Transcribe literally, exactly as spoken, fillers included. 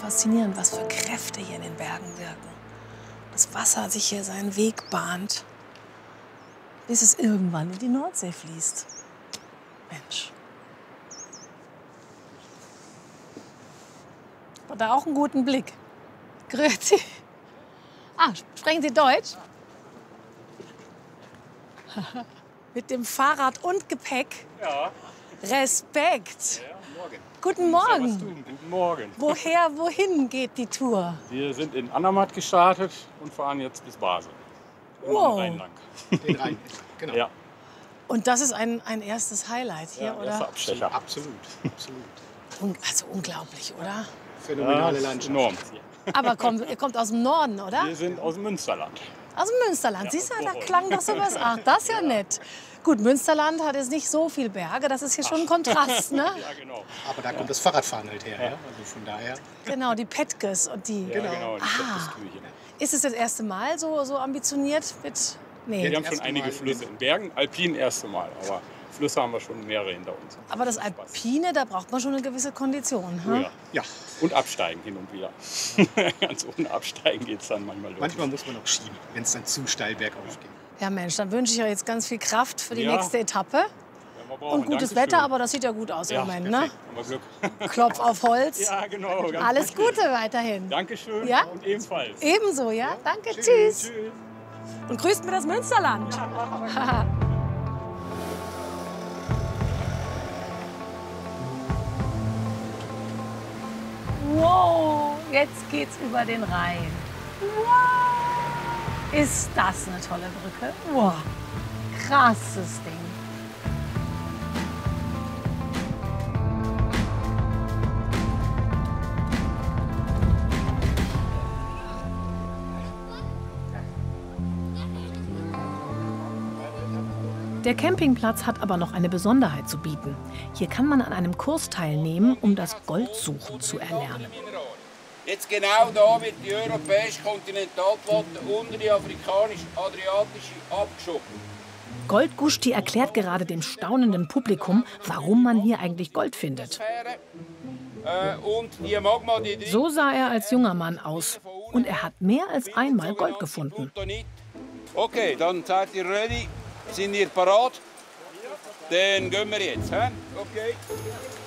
faszinierend, was für Kräfte hier in den Bergen wirken. Das Wasser sich hier seinen Weg bahnt, bis es irgendwann in die Nordsee fließt. Mensch. Hat da auch einen guten Blick. Grüezi. Ah, sprechen Sie Deutsch? Mit dem Fahrrad und Gepäck? Ja. Respekt. Ja, morgen. Guten Morgen. Ja, was tun. Guten Morgen. Woher, wohin geht die Tour? Wir sind in Andermatt gestartet und fahren jetzt bis Basel. Immer Wow. am Rhein lang. Den Rhein, genau. Ja, Und das ist ein, ein erstes Highlight hier, ja erster oder? Abstecher. Absolut, absolut. Un also unglaublich, oder? Phänomenale das ist Landschaft. enorm. Aber kommt, ihr kommt aus dem Norden, oder? Wir sind aus dem Münsterland. Aus dem Münsterland. Ja, Siehst du, aus da Bocholt. klang doch sowas. Ach, das ist ja nett. Gut, Münsterland hat jetzt nicht so viel Berge. Das ist hier schon ein Kontrast, ne? Ja, genau. Aber da kommt das Fahrradfahren halt her. Ja. Also von daher. Genau, die Petkes und die. Ja, genau. Die Ah. Fettbestühlchen. Ist es das erste Mal so, so ambitioniert mit. Nee. Ja, wir haben schon erste einige Mal. Flüsse. In Bergen, Alpin erste Mal. Aber Flüsse haben wir schon mehrere hinter uns. Aber das Alpine, da braucht man schon eine gewisse Kondition. Oh, Hm? ja. Ja, Und absteigen hin und wieder. Ganz ohne Absteigen geht es dann manchmal los. manchmal muss man auch schieben, wenn es dann zu steil bergauf geht. Ja, Mensch, dann wünsche ich euch jetzt ganz viel Kraft für die Ja. nächste Etappe. Ja, wir brauchen. Und gutes Dankeschön. Wetter, aber das sieht ja gut aus ja, im Moment, perfekt. ne? Haben wir Glück. Klopf auf Holz. Ja, genau. Ganz Alles richtig. Gute weiterhin. Dankeschön Ja? und ebenfalls. Ebenso, ja? Danke, tschüss. Tschüss. Und grüßt mir das Münsterland. Wow, jetzt geht's über den Rhein. Wow. Ist das eine tolle Brücke? Wow, krasses Ding. Der Campingplatz hat aber noch eine Besonderheit zu bieten. Hier kann man an einem Kurs teilnehmen, um das Goldsuchen zu erlernen. Jetzt genau da wird die europäische Kontinentalplatte unter die afrikanisch-adriatische abgeschoben. Goldgusti erklärt gerade dem staunenden Publikum, warum man hier eigentlich Gold findet. Äh, und die Magma, die drin- So sah er als junger Mann aus. Und er hat mehr als einmal Gold gefunden. Okay, dann seid ihr ready. Sind ihr parat? Dann gehen wir jetzt. He? Okay.